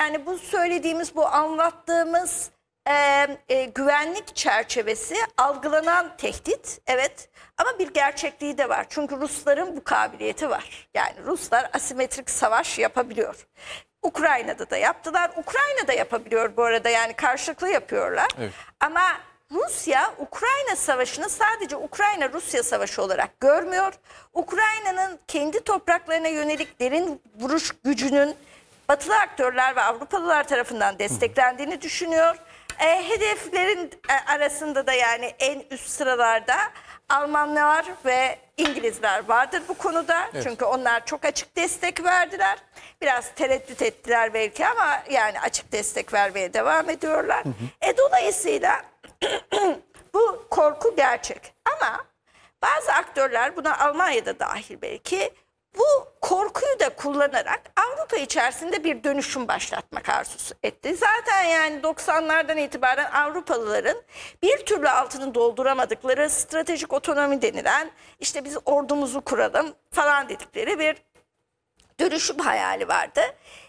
Yani bu söylediğimiz, bu anlattığımız güvenlik çerçevesi algılanan tehdit, evet, ama bir gerçekliği de var. Çünkü Rusların bu kabiliyeti var. Yani Ruslar asimetrik savaş yapabiliyor. Ukrayna'da da yaptılar. Ukrayna'da yapabiliyor bu arada, yani karşılıklı yapıyorlar. Evet. Ama Rusya Ukrayna savaşını sadece Ukrayna-Rusya savaşı olarak görmüyor. Ukrayna'nın kendi topraklarına yönelik derin vuruş gücünün Batılı aktörler ve Avrupalılar tarafından desteklendiğini düşünüyor. Hedeflerin arasında da, yani en üst sıralarda Almanlar ve İngilizler vardır bu konuda. Evet. Çünkü onlar çok açık destek verdiler. Biraz tereddüt ettiler belki ama yani açık destek vermeye devam ediyorlar. Dolayısıyla bu korku gerçek. Ama bazı aktörler, buna Almanya'da dahil belki, bu korkuyu da kullanarak Avrupa içerisinde bir dönüşüm başlatmak arzusu etti. Zaten yani 90'lardan itibaren Avrupalıların bir türlü altını dolduramadıkları stratejik otonomi denilen, işte biz ordumuzu kuralım falan dedikleri bir dönüşüm hayali vardı.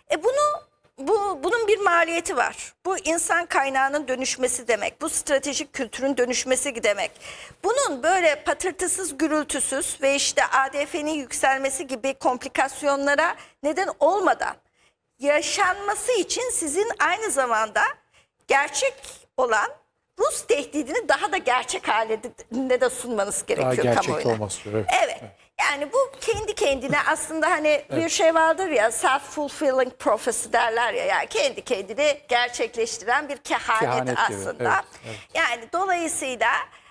Bunun bir maliyeti var. Bu insan kaynağının dönüşmesi demek. Bu stratejik kültürün dönüşmesi demek. Bunun böyle patırtısız, gürültüsüz ve işte ADF'nin yükselmesi gibi komplikasyonlara neden olmadan yaşanması için sizin aynı zamanda gerçek olan Rus tehdidini daha da gerçek halinde de sunmanız gerekiyor kamuoyuna. Daha gerçek olması gerekiyor. Evet. Yani bu kendi kendine aslında hani bir şey vardır ya, self-fulfilling prophecy derler ya, yani kendi kendini gerçekleştiren bir kehanet aslında. Evet. Yani dolayısıyla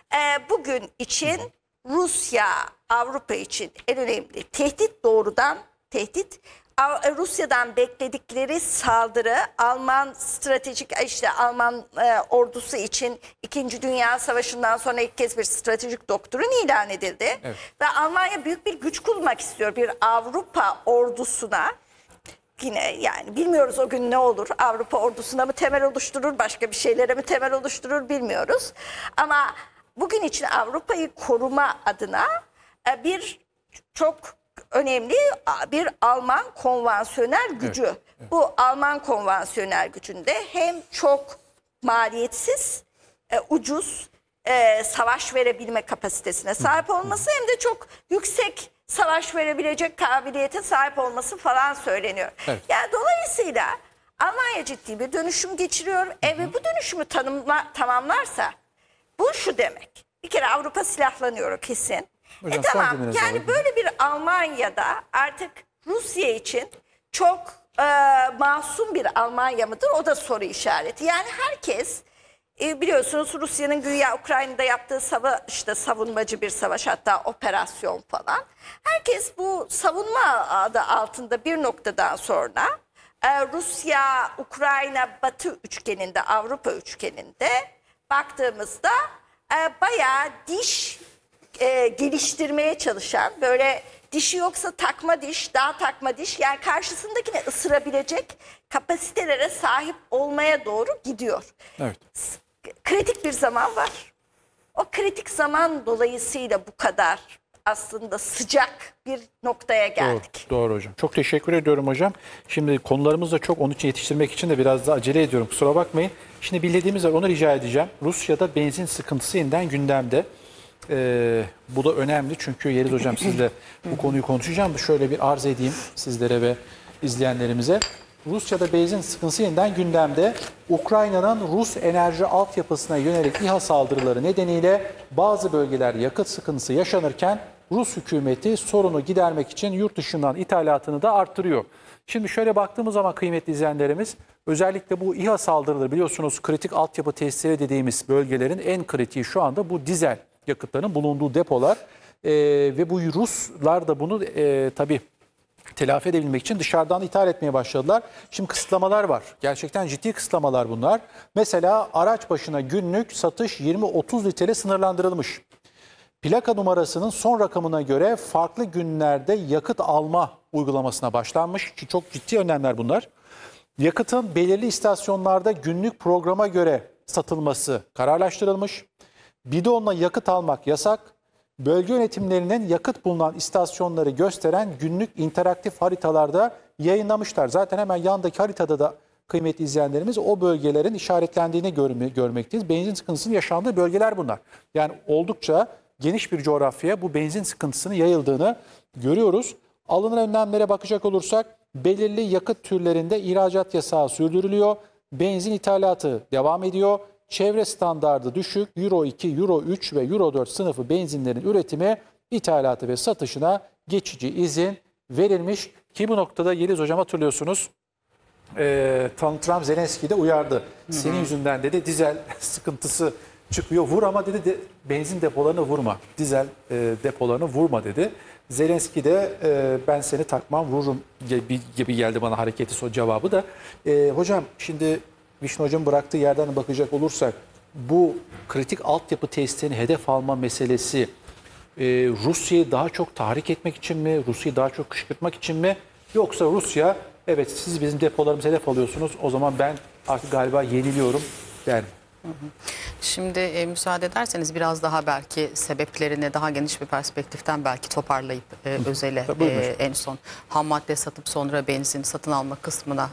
bugün için Rusya, Avrupa için en önemli tehdit, doğrudan tehdit. Rusya'dan bekledikleri saldırı, Alman stratejik, işte Alman ordusu için 2. Dünya Savaşı'ndan sonra ilk kez bir stratejik doktrin ilan edildi. Evet. Ve Almanya büyük bir güç kurmak istiyor bir Avrupa ordusuna. Yine yani bilmiyoruz o gün ne olur, Avrupa ordusuna mı temel oluşturur, başka bir şeylere mi temel oluşturur bilmiyoruz. Ama bugün için Avrupa'yı koruma adına bir çok önemli bir Alman konvansiyonel gücü. Evet, evet. Bu Alman konvansiyonel gücünde hem çok maliyetsiz, ucuz savaş verebilme kapasitesine sahip olması, hem de çok yüksek savaş verebilecek kabiliyete sahip olması falan söyleniyor. Evet. Yani dolayısıyla Almanya ciddi bir dönüşüm geçiriyor. Ve bu dönüşümü tamamlarsa bu şu demek: bir kere Avrupa silahlanıyor kesin. Hocam, tamam, yani böyle bir Almanya'da artık Rusya için çok masum bir Almanya mıdır? O da soru işareti. Yani herkes biliyorsunuz Rusya'nın güya Ukrayna'da yaptığı savaşta savunmacı bir savaş, hatta operasyon falan. Herkes bu savunma adı altında bir noktadan sonra Rusya, Ukrayna, Batı üçgeninde, Avrupa üçgeninde baktığımızda bayağı diş geliştirmeye çalışan, böyle dişi yoksa takma diş, daha takma diş, yani karşısındakini ısırabilecek kapasitelere sahip olmaya doğru gidiyor. Evet. Kritik bir zaman var. O kritik zaman dolayısıyla bu kadar aslında sıcak bir noktaya geldik. Doğru hocam. Çok teşekkür ediyorum hocam. Şimdi konularımız da çok, onun için yetiştirmek için de biraz da acele ediyorum. Kusura bakmayın. Şimdi bildiğimiz var, onu rica edeceğim. Rusya'da benzin sıkıntısı yeniden gündemde. Bu da önemli çünkü Yeliz hocam sizle bu konuyu konuşacağım. Şöyle bir arz edeyim sizlere ve izleyenlerimize. Rusya'da benzin sıkıntısı yeniden gündemde. Ukrayna'nın Rus enerji altyapısına yönelik İHA saldırıları nedeniyle bazı bölgeler yakıt sıkıntısı yaşanırken Rus hükümeti sorunu gidermek için yurt dışından ithalatını da arttırıyor. Şimdi şöyle baktığımız zaman kıymetli izleyenlerimiz, özellikle bu İHA saldırıları, biliyorsunuz kritik altyapı tesisleri dediğimiz bölgelerin en kritiği şu anda bu dizel yakıtların bulunduğu depolar ve bu Ruslar da bunu tabii telafi edebilmek için dışarıdan ithal etmeye başladılar. Şimdi kısıtlamalar var. Gerçekten ciddi kısıtlamalar bunlar. Mesela araç başına günlük satış 20-30 litre sınırlandırılmış. Plaka numarasının son rakamına göre farklı günlerde yakıt alma uygulamasına başlanmış ki çok ciddi önlemler bunlar. Yakıtın belirli istasyonlarda günlük programa göre satılması kararlaştırılmış. Bidonla yakıt almak yasak. Bölge yönetimlerinin yakıt bulunan istasyonları gösteren günlük interaktif haritalarda yayınlamışlar. Zaten hemen yandaki haritada da kıymetli izleyenlerimiz o bölgelerin işaretlendiğini görmekteyiz. Benzin sıkıntısının yaşandığı bölgeler bunlar. Yani oldukça geniş bir coğrafyaya bu benzin sıkıntısının yayıldığını görüyoruz. Alınan önlemlere bakacak olursak belirli yakıt türlerinde ihracat yasağı sürdürülüyor. Benzin ithalatı devam ediyor. Çevre standardı düşük Euro 2, Euro 3 ve Euro 4 sınıfı benzinlerin üretimi, ithalatı ve satışına geçici izin verilmiş. Ki bu noktada Yeliz Hocam hatırlıyorsunuz Trump Zelenski'yi de uyardı. Senin yüzünden dedi dizel sıkıntısı çıkıyor. Vur ama dedi benzin depolarını vurma. Dizel depolarını vurma dedi. Zelenski de ben seni takmam vururum gibi geldi bana hareketi cevabı da. Hocam şimdi Vişnu Hocam bıraktığı yerden bakacak olursak bu kritik altyapı testlerini hedef alma meselesi Rusya'yı daha çok tahrik etmek için mi? Rusya'yı daha çok kışkırtmak için mi? Yoksa Rusya evet siz bizim depolarımızı hedef alıyorsunuz o zaman ben artık galiba yeniliyorum der mi? Şimdi müsaade ederseniz biraz daha belki sebeplerini daha geniş bir perspektiften belki toparlayıp özele en son ham madde satıp sonra benzin satın alma kısmına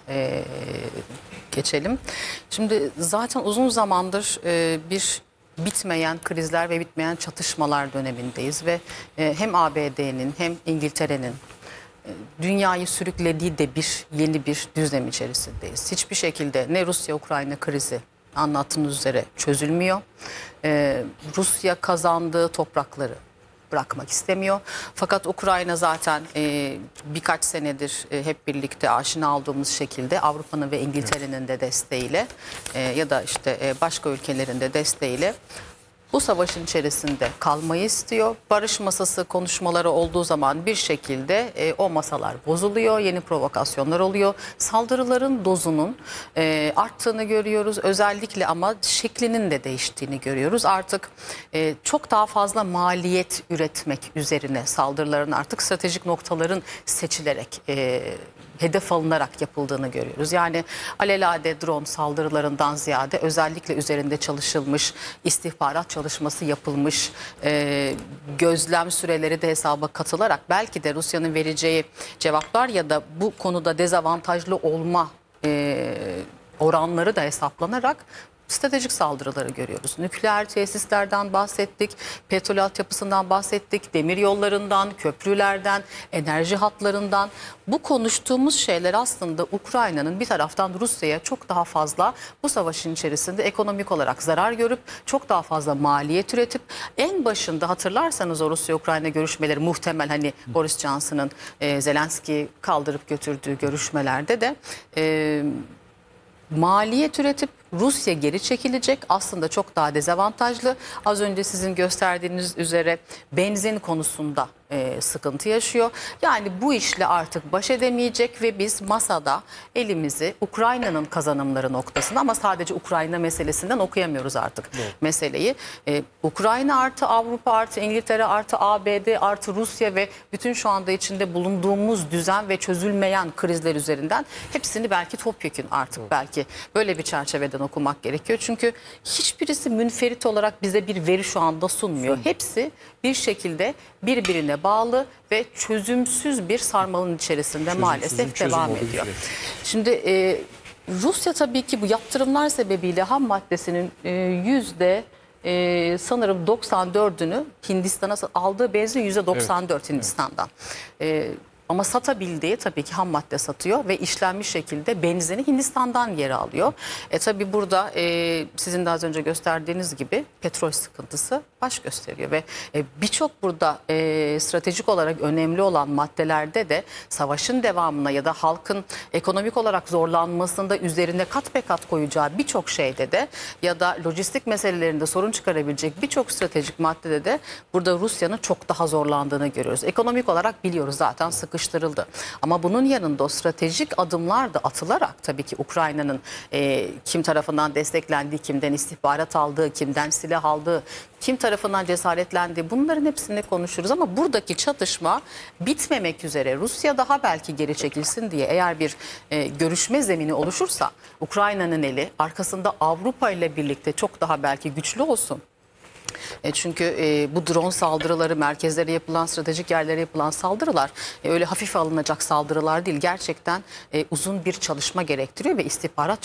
geçelim. Şimdi zaten uzun zamandır bir bitmeyen krizler ve bitmeyen çatışmalar dönemindeyiz ve hem ABD'nin hem İngiltere'nin dünyayı sürüklediği de yeni bir düzlem içerisindeyiz. Hiçbir şekilde ne Rusya-Ukrayna krizi anlattığınız üzere çözülmüyor. Rusya kazandığı toprakları bırakmak istemiyor. Fakat Ukrayna zaten birkaç senedir hep birlikte aşina olduğumuz şekilde Avrupa'nın ve İngiltere'nin de desteğiyle ya da işte başka ülkelerin de desteğiyle bu savaşın içerisinde kalmayı istiyor. Barış masası konuşmaları olduğu zaman bir şekilde o masalar bozuluyor. Yeni provokasyonlar oluyor. Saldırıların dozunun arttığını görüyoruz. Özellikle ama şeklinin de değiştiğini görüyoruz. Artık çok daha fazla maliyet üretmek üzerine saldırıların artık stratejik noktaların seçilerek hedef alınarak yapıldığını görüyoruz. Yani alelade drone saldırılarından ziyade özellikle üzerinde çalışılmış, istihbarat çalışması yapılmış, gözlem süreleri de hesaba katılarak belki de Rusya'nın vereceği cevaplar ya da bu konuda dezavantajlı olma oranları da hesaplanarak stratejik saldırıları görüyoruz. Nükleer tesislerden bahsettik, petrol altyapısından bahsettik, demir yollarından, köprülerden, enerji hatlarından. Bu konuştuğumuz şeyler aslında Ukrayna'nın bir taraftan Rusya'ya çok daha fazla bu savaşın içerisinde ekonomik olarak zarar görüp çok daha fazla maliyet üretip en başında hatırlarsanız o Rusya-Ukrayna görüşmeleri muhtemel hani Boris Johnson'ın Zelenski'yi kaldırıp götürdüğü görüşmelerde de maliyet üretip Rusya geri çekilecek, aslında çok daha dezavantajlı. Az önce sizin gösterdiğiniz üzere benzin konusunda sıkıntı yaşıyor. Yani bu işle artık baş edemeyecek ve biz masada elimizi Ukrayna'nın kazanımları noktasında ama sadece Ukrayna meselesinden okuyamıyoruz artık meseleyi. Ukrayna artı Avrupa artı İngiltere artı ABD artı Rusya ve bütün şu anda içinde bulunduğumuz düzen ve çözülmeyen krizler üzerinden hepsini belki topyekün artık belki böyle bir çerçeveden okumak gerekiyor. Çünkü hiçbirisi münferit olarak bize bir veri şu anda sunmuyor. Hepsi bir şekilde birbirine bağlı ve çözümsüz bir sarmalın içerisinde maalesef devam ediyor. Şimdi Rusya tabii ki bu yaptırımlar sebebiyle ham maddesinin sanırım 94'ünü Hindistan'a aldığı benzin %94 Hindistan'dan. Ama satabildiği tabii ki ham madde satıyor ve işlenmiş şekilde benzini Hindistan'dan yer alıyor. Tabii burada sizin de az önce gösterdiğiniz gibi petrol sıkıntısı baş gösteriyor ve birçok burada stratejik olarak önemli olan maddelerde de savaşın devamına ya da halkın ekonomik olarak zorlanmasında üzerine kat be kat koyacağı birçok şeyde de ya da lojistik meselelerinde sorun çıkarabilecek birçok stratejik maddede de burada Rusya'nın çok daha zorlandığını görüyoruz. Ekonomik olarak biliyoruz zaten sıkıştırıldı. Ama bunun yanında o stratejik adımlar da atılarak tabii ki Ukrayna'nın kim tarafından desteklendiği, kimden istihbarat aldığı, kimden silah aldığı, kim tarafından cesaretlendiği bunların hepsini konuşuruz. Ama buradaki çatışma bitmemek üzere Rusya daha belki geri çekilsin diye eğer bir görüşme zemini oluşursa Ukrayna'nın eli arkasında Avrupa ile birlikte çok daha belki güçlü olsun. Çünkü bu drone saldırıları, merkezlere yapılan, stratejik yerlere yapılan saldırılar öyle hafife alınacak saldırılar değil. Gerçekten uzun bir çalışma gerektiriyor ve istihbarat